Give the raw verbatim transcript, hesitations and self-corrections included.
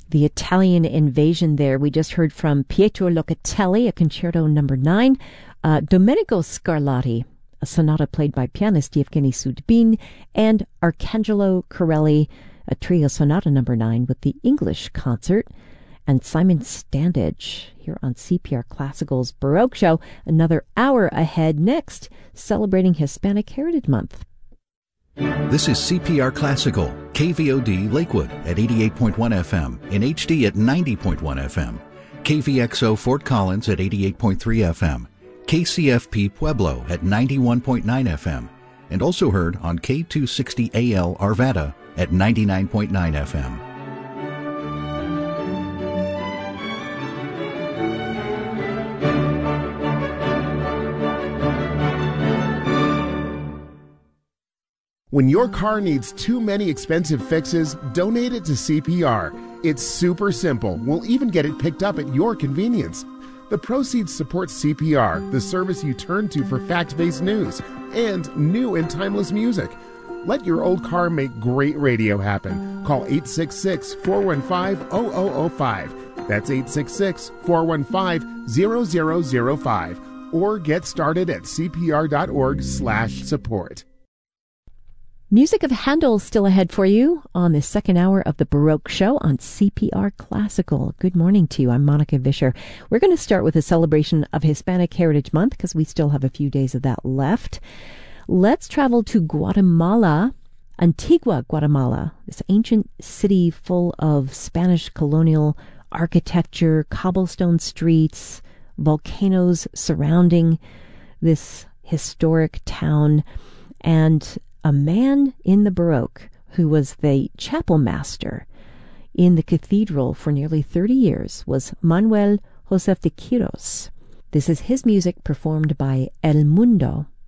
the Italian invasion there. We just heard from Pietro Locatelli, a concerto number nine, uh, Domenico Scarlatti, a sonata played by pianist Yevgeny Sudbin, and Arcangelo Corelli, a trio sonata number nine with the English concert, and Simon Standage here on C P R Classical's Baroque Show. Another hour ahead next, celebrating Hispanic Heritage Month. This is C P R Classical, K V O D Lakewood at eighty-eight point one F M, in H D at ninety point one F M, K V X O Fort Collins at eighty-eight point three F M, K C F P Pueblo at ninety-one point nine F M, and also heard on K two sixty A L Arvada at ninety-nine point nine F M. When your car needs too many expensive fixes, donate it to C P R. It's super simple. We'll even get it picked up at your convenience. The proceeds support C P R, the service you turn to for fact-based news and new and timeless music. Let your old car make great radio happen. Call eight six six, four one five, zero zero zero five. That's eight six six, four one five, zero zero zero five. Or get started at c p r dot org slash support. Music of Handel still ahead for you on the second hour of the Baroque Show on C P R Classical. Good morning to you. I'm Monica Vischer. We're going to start with a celebration of Hispanic Heritage Month because we still have a few days of that left. Let's travel to Guatemala, Antigua, Guatemala, this ancient city full of Spanish colonial architecture, cobblestone streets, volcanoes surrounding this historic town, and a man in the Baroque who was the chapel master in the cathedral for nearly thirty years was Manuel Josef de Quiros. This is his music performed by El Mundo